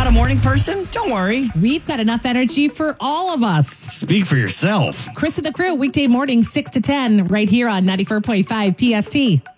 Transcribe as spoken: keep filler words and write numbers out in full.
not a morning person? Don't worry. We've got enough energy for all of us. Speak for yourself. Chris and the Crew, weekday morning, six to ten, right here on ninety-four point five P S T.